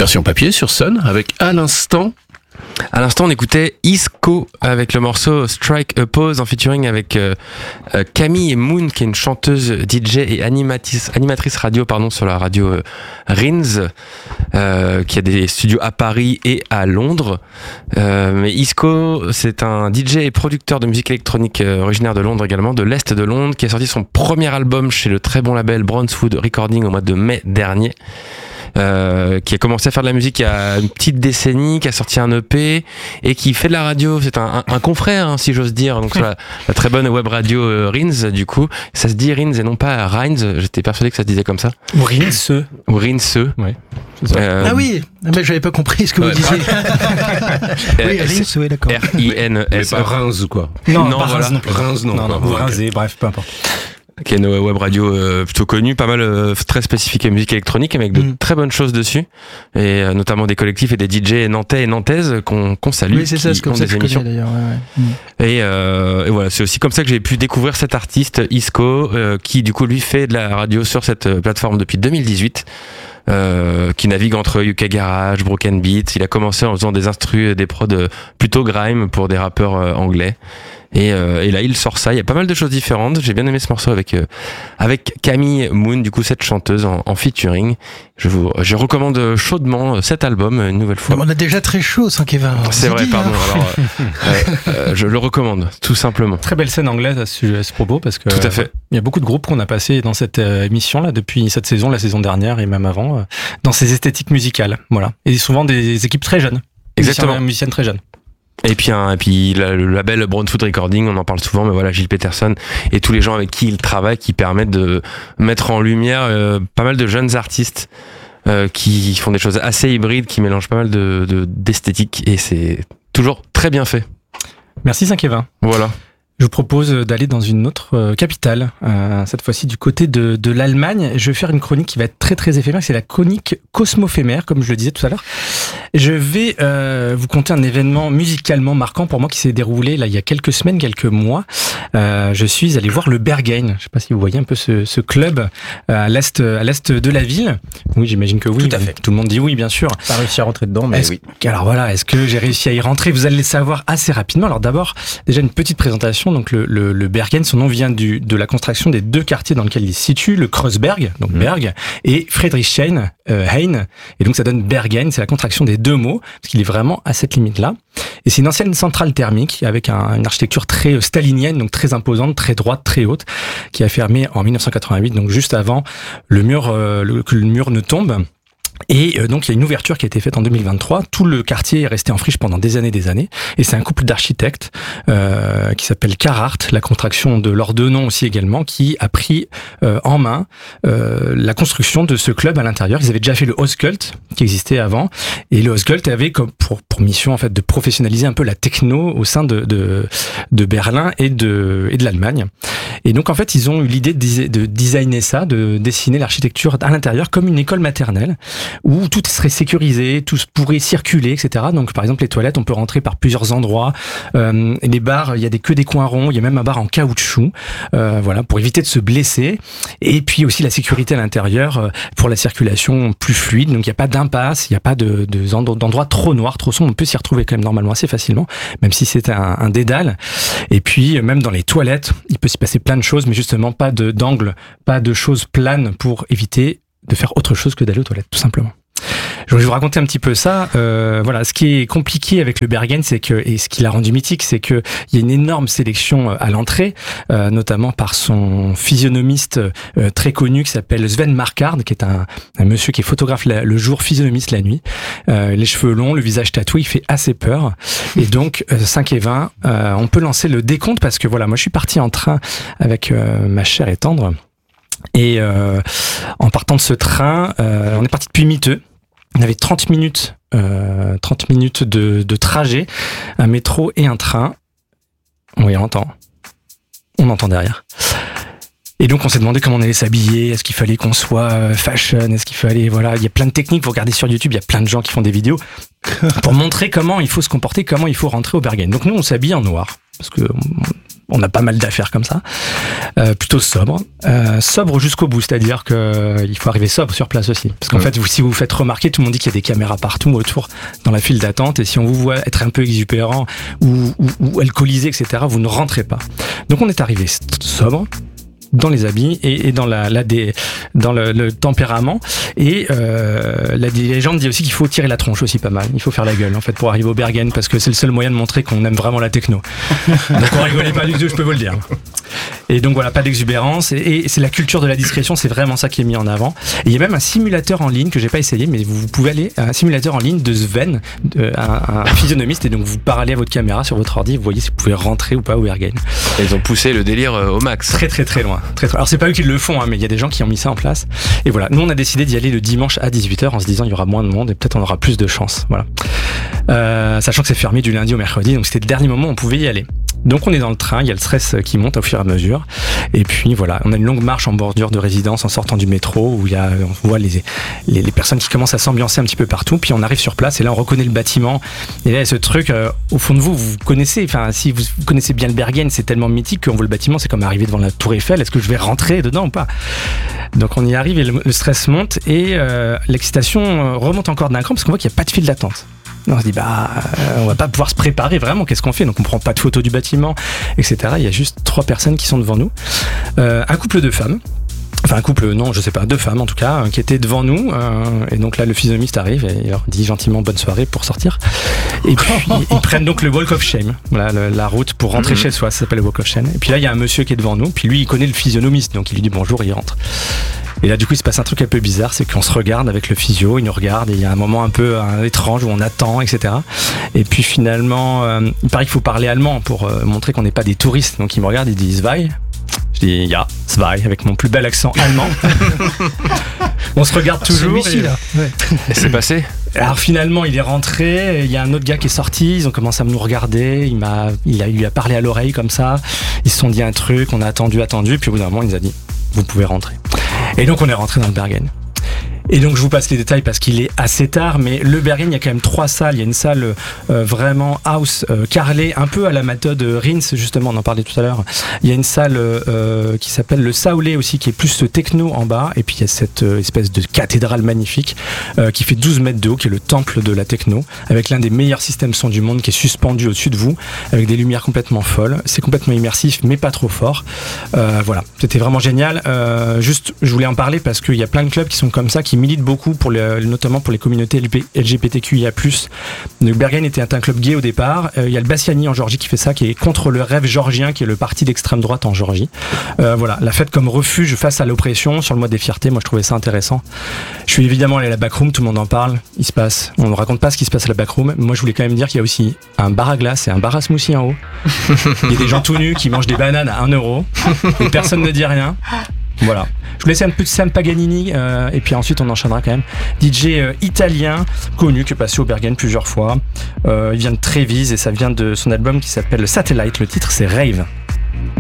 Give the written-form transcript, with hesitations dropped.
version papier sur Sun avec à l'instant, on écoutait Isco avec le morceau Strike a Pose en featuring avec Camille Moon, qui est une chanteuse DJ et animatrice radio sur la radio Rins, qui a des studios à Paris et à Londres. Mais Isco, c'est un DJ et producteur de musique électronique originaire de Londres également, de l'Est de Londres, qui a sorti son premier album chez le très bon label Brownswood Recording au mois de mai dernier. Qui a commencé à faire de la musique il y a une petite décennie, qui a sorti un EP et qui fait de la radio. C'est un confrère, si j'ose dire. Donc sur la très bonne web radio Rins, du coup, ça se dit Rins et non pas Rins. J'étais persuadé que ça se disait comme ça. Ou Rince. Ouais. Ah oui, mais j'avais pas compris ce que vous disiez. Oui, Rince, oui, d'accord. R-I-N-S. Pas Reims ou quoi? Non, pas voilà. Reims, non. Non, vous rincez, bref, peu importe. Qui est une web radio plutôt connue, pas mal très spécifique à musique électronique, avec de très bonnes choses dessus, et notamment des collectifs et des DJ nantais et nantaises qu'on salue. Oui, c'est ça, c'est comme ça que je connais d'ailleurs. Et voilà, c'est aussi comme ça que j'ai pu découvrir cet artiste Isco, qui du coup lui fait de la radio sur cette plateforme depuis 2018. Qui navigue entre UK Garage, Broken Beat. Il a commencé en faisant des instrus, des prods plutôt grime pour des rappeurs anglais. Et là, il sort ça. Il y a pas mal de choses différentes. J'ai bien aimé ce morceau avec Camille Moon, du coup, cette chanteuse en featuring. Je recommande chaudement cet album une nouvelle fois. On a déjà très chaud, 5 et 20. C'est vrai, pardon. Alors, je le recommande, tout simplement. Très belle scène anglaise à ce propos, parce que tout à fait. Il y a beaucoup de groupes qu'on a passés dans cette émission là depuis cette saison, la saison dernière et même avant, dans ces esthétiques musicales. Voilà. Et souvent des équipes très jeunes. Exactement. Musiciennes très jeunes. Et puis le label Brownswood Recording, on en parle souvent, mais voilà, Gilles Peterson et tous les gens avec qui il travaille, qui permettent de mettre en lumière pas mal de jeunes artistes qui font des choses assez hybrides, qui mélangent pas mal d'esthétiques, et c'est toujours très bien fait. Merci 5 et 20. Voilà. Je vous propose d'aller dans une autre capitale, cette fois-ci du côté de l'Allemagne. Je vais faire une chronique qui va être très très éphémère, c'est la chronique cosmophémère, comme je le disais tout à l'heure. Je vais vous conter un événement musicalement marquant pour moi qui s'est déroulé là il y a quelques semaines, quelques mois. Je suis allé voir le Berghain. Je ne sais pas si vous voyez un peu ce club à l'est de la ville. Oui, j'imagine que oui. Tout à fait. Tout le monde dit oui, bien sûr. Pas réussi à rentrer dedans, mais oui. Alors voilà, est-ce que j'ai réussi à y rentrer? Vous allez le savoir assez rapidement. Alors d'abord, déjà une petite présentation. Donc le Berghain, son nom vient de la construction des deux quartiers dans lesquels il se situe, le Kreuzberg, donc Berg, et Friedrichshain, Hain. Et donc ça donne Berghain, c'est la contraction des deux mots, parce qu'il est vraiment à cette limite-là. Et c'est une ancienne centrale thermique avec une architecture très stalinienne, donc très imposante, très droite, très haute, qui a fermé en 1988, donc juste avant que le mur ne tombe. Et donc il y a une ouverture qui a été faite en 2023. Tout le quartier est resté en friche pendant des années. Et c'est un couple d'architectes qui s'appelle Carhartt, la contraction de leurs deux noms aussi également, qui a pris en main la construction de ce club à l'intérieur. Ils avaient déjà fait le Oscult qui existait avant, et le Oscult avait comme pour mission en fait de professionnaliser un peu la techno au sein de Berlin et de l'Allemagne. Et donc en fait ils ont eu l'idée de designer ça, de dessiner l'architecture à l'intérieur comme une école maternelle, où tout serait sécurisé, tout pourrait circuler, etc. Donc par exemple les toilettes, on peut rentrer par plusieurs endroits. Les bars, il y a que des coins ronds, il y a même un bar en caoutchouc, voilà, pour éviter de se blesser. Et puis aussi la sécurité à l'intérieur pour la circulation plus fluide. Donc il n'y a pas d'impasse, il n'y a pas d'endroits trop noirs, trop sombres. On peut s'y retrouver quand même normalement assez facilement, même si c'est un dédale. Et puis même dans les toilettes, il peut s'y passer plein de choses, mais justement pas d'angle, pas de choses planes pour éviter de faire autre chose que d'aller aux toilettes, tout simplement. Je vais vous raconter un petit peu ça. Voilà, ce qui est compliqué avec le Berghain, c'est que, et ce qui l'a rendu mythique, c'est que il y a une énorme sélection à l'entrée, notamment par son physionomiste très connu qui s'appelle Sven Marquard, qui est un monsieur qui est photographe le jour, physionomiste la nuit. Les cheveux longs, le visage tatoué, il fait assez peur. Et donc 5 et 20, on peut lancer le décompte, parce que voilà, moi je suis parti en train avec ma chère et tendre. Et en partant de ce train, on est parti depuis Miteux. On avait 30 minutes de trajet, un métro et un train. Oui, on entend derrière. Et donc on s'est demandé comment on allait s'habiller, est-ce qu'il fallait qu'on soit fashion, est-ce qu'il fallait, voilà, il y a plein de techniques, vous regardez sur YouTube, il y a plein de gens qui font des vidéos pour montrer comment il faut se comporter, comment il faut rentrer au Berghain. Donc nous on s'habille en noir, parce que on a pas mal d'affaires comme ça. Plutôt sobre jusqu'au bout, c'est-à-dire que il faut arriver sobre sur place aussi. Parce qu'en fait, si vous vous faites remarquer, tout le monde dit qu'il y a des caméras partout autour dans la file d'attente, et si on vous voit être un peu exubérant ou alcoolisé, etc., vous ne rentrez pas. Donc on est arrivé sobre dans les habits et dans dans le tempérament, et la légende dit aussi qu'il faut tirer la tronche aussi pas mal, il faut faire la gueule en fait pour arriver au Bergen, parce que c'est le seul moyen de montrer qu'on aime vraiment la techno. Donc on rigolait pas du tout, je peux vous le dire. Et donc voilà, pas d'exubérance, et c'est la culture de la discrétion, c'est vraiment ça qui est mis en avant. Et il y a même un simulateur en ligne que j'ai pas essayé, mais vous pouvez aller à un simulateur en ligne de Sven, un physionomiste, et donc vous parlez à votre caméra sur votre ordi, vous voyez si vous pouvez rentrer ou pas au Bergen. Et ils ont poussé le délire au max. Très très très loin. Alors c'est pas eux qui le font, mais il y a des gens qui ont mis ça en place. Et voilà, nous on a décidé d'y aller le dimanche à 18h en se disant il y aura moins de monde et peut-être on aura plus de chance. Voilà. Sachant que c'est fermé du lundi au mercredi, donc c'était le dernier moment où on pouvait y aller. Donc on est dans le train, il y a le stress qui monte au fur et à mesure, et puis voilà, on a une longue marche en bordure de résidence en sortant du métro où on voit les personnes qui commencent à s'ambiancer un petit peu partout, puis on arrive sur place et là on reconnaît le bâtiment, et là il y a ce truc au fond de vous connaissez, enfin si vous connaissez bien le Bergen, c'est tellement mythique qu'on voit le bâtiment, c'est comme arriver devant la Tour Eiffel, est-ce que je vais rentrer dedans ou pas? Donc on y arrive et le stress monte, et l'excitation remonte encore d'un cran parce qu'on voit qu'il n'y a pas de file d'attente. On se dit on va pas pouvoir se préparer vraiment, qu'est-ce qu'on fait? Donc on prend pas de photos du bâtiment, etc. Il y a juste 3 personnes qui sont devant nous, un couple de femmes, enfin un couple, non je sais pas, 2 femmes en tout cas, qui étaient devant nous, et donc là le physionomiste arrive et leur dit gentiment bonne soirée pour sortir, et puis ils prennent donc le Walk of Shame, voilà, la route pour rentrer chez soi, ça s'appelle le Walk of Shame, et puis là il y a un monsieur qui est devant nous, puis lui il connaît le physionomiste, donc il lui dit bonjour et il rentre. Et là, du coup, il se passe un truc un peu bizarre, c'est qu'on se regarde avec le physio, il nous regarde, et il y a un moment un peu étrange où on attend, etc. Et puis finalement, il paraît qu'il faut parler allemand pour montrer qu'on n'est pas des touristes. Donc il me regarde, il dit Zwei. Je dis ja, Zwei, avec mon plus bel accent allemand. On se regarde toujours. Celui-ci, là. Ouais. Et c'est passé. Alors finalement, il est rentré, il y a un autre gars qui est sorti, ils ont commencé à nous regarder, il lui a parlé à l'oreille comme ça, ils se sont dit un truc, on a attendu, puis au bout d'un moment, il nous a dit vous pouvez rentrer. Et donc on est rentré dans le Bergen. Et donc je vous passe les détails parce qu'il est assez tard, mais le Bergen, il y a quand même 3 salles. Il y a une salle vraiment house, carrelée, un peu à la méthode Rins, justement, on en parlait tout à l'heure. Il y a une salle qui s'appelle le Saulé aussi, qui est plus techno en bas. Et puis il y a cette espèce de cathédrale magnifique qui fait 12 mètres de haut, qui est le temple de la techno, avec l'un des meilleurs systèmes son du monde, qui est suspendu au-dessus de vous, avec des lumières complètement folles. C'est complètement immersif, mais pas trop fort. Voilà, c'était vraiment génial. Juste, je voulais en parler parce qu'il y a plein de clubs qui sont comme ça, qui militent beaucoup notamment pour les communautés LGBTQIA+. Le Bergen était un club gay au départ. Il y a le Bassiani en Géorgie qui fait ça, qui est contre le rêve georgien, qui est le parti d'extrême droite en Géorgie. Voilà, la fête comme refuge face à l'oppression sur le mois des fiertés. Moi, je trouvais ça intéressant. Je suis évidemment allé à la backroom, tout le monde en parle. On ne raconte pas ce qui se passe à la backroom. Moi, je voulais quand même dire qu'il y a aussi un bar à glace et un bar à smoothie en haut. Il y a des gens tout nus qui mangent des bananes à 1 euro et personne ne dit rien. Voilà. Je vous laisse un peu de Sam Paganini et puis ensuite on enchaînera quand même. DJ italien connu qui est passé au Bergen plusieurs fois. Il vient de Trévise et ça vient de son album qui s'appelle Satellite. Le titre c'est Rave.